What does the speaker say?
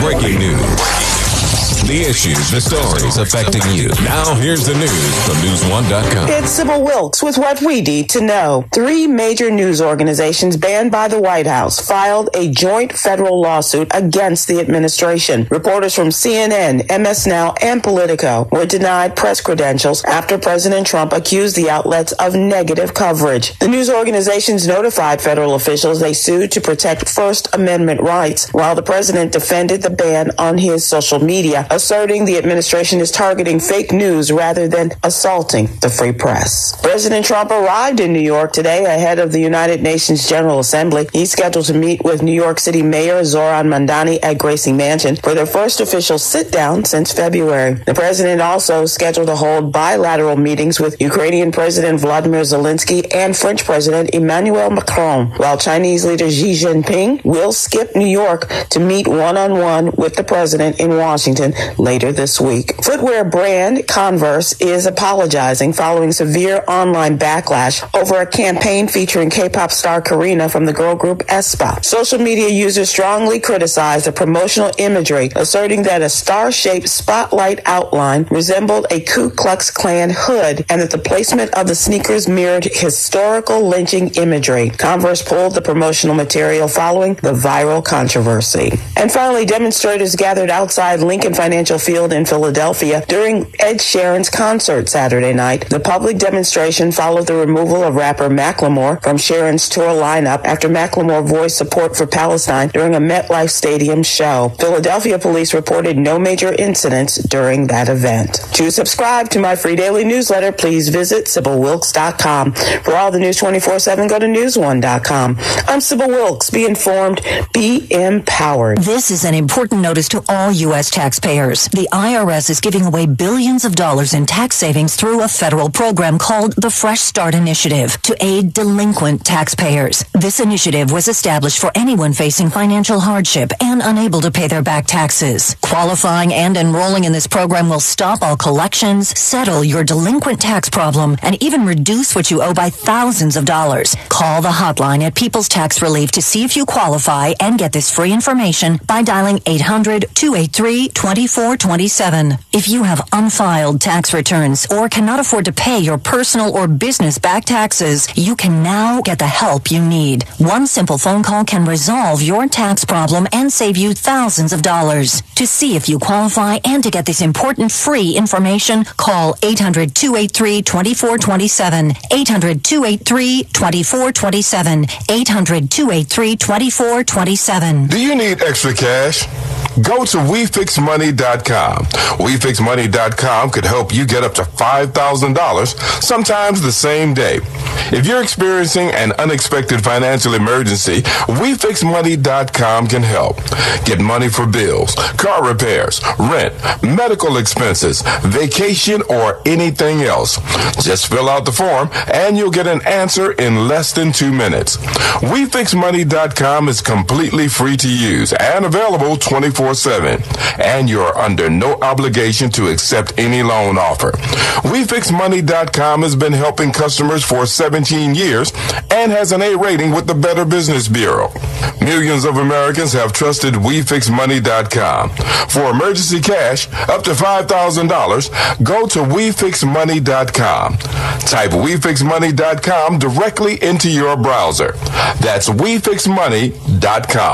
Breaking news. The issues, the stories affecting you. Now here's the news from News1.com. It's Sybil Wilkes with what we need to know. 3 major news organizations banned by the White House filed a joint federal lawsuit against the administration. Reporters from CNN, MS Now, and Politico were denied press credentials after President Trump accused the outlets of negative coverage. The news organizations notified federal officials they sued to protect First Amendment rights, while the president defended the ban on his social media, asserting the administration is targeting fake news rather than assaulting the free press. President Trump arrived in New York today ahead of the United Nations General Assembly. He's scheduled to meet with New York City Mayor Zoran Mandani at Gracie Mansion for their first official sit-down since February. The president also scheduled to hold bilateral meetings with Ukrainian President Vladimir Zelensky and French President Emmanuel Macron, while Chinese leader Xi Jinping will skip New York to meet one-on-one with the president in Washington later this week. Footwear brand Converse is apologizing following severe online backlash over a campaign featuring K-pop star Karina from the girl group aespa. Social media users strongly criticized the promotional imagery, asserting that a star-shaped spotlight outline resembled a Ku Klux Klan hood and that the placement of the sneakers mirrored historical lynching imagery. Converse pulled the promotional material following the viral controversy. And finally, demonstrators gathered outside Lincoln Financial Field in Philadelphia during Ed Sheeran's concert Saturday night. The public demonstration followed the removal of rapper Macklemore from Sheeran's tour lineup after Macklemore voiced support for Palestine during a MetLife Stadium show. Philadelphia police reported no major incidents during that event. To subscribe to my free daily newsletter, please visit SybilWilkes.com. For all the news 24/7, go to News1.com. I'm Sybil Wilkes. Be informed, be empowered. This is an important notice to all U.S. taxpayers. The IRS is giving away billions of dollars in tax savings through a federal program called the Fresh Start Initiative to aid delinquent taxpayers. This initiative was established for anyone facing financial hardship and unable to pay their back taxes. Qualifying and enrolling in this program will stop all collections, settle your delinquent tax problem, and even reduce what you owe by thousands of dollars. Call the hotline at People's Tax Relief to see if you qualify and get this free information by dialing 800-283-2427. If you have unfiled tax returns or cannot afford to pay your personal or business back taxes, you can now get the help you need. One simple phone call can resolve your tax problem and save you thousands of dollars. To see if you qualify and to get this important free information, call 800-283-2427. 800-283-2427. 800-283-2427. Do you need extra cash? Go to WeFixMoney.com. WeFixMoney.com could help you get up to $5,000, sometimes the same day. If you're experiencing an unexpected financial emergency, WeFixMoney.com can help. Get money for bills, car repairs, rent, medical expenses, vacation, or anything else. Just fill out the form and you'll get an answer in less than 2 minutes. WeFixMoney.com is completely free to use and available 24/7, and you're under no obligation to accept any loan offer. WeFixMoney.com has been helping customers for 17 years and has an A rating with the Better Business Bureau. Millions of Americans have trusted WeFixMoney.com. For emergency cash up to $5,000, go to WeFixMoney.com. Type WeFixMoney.com directly into your browser. That's WeFixMoney.com.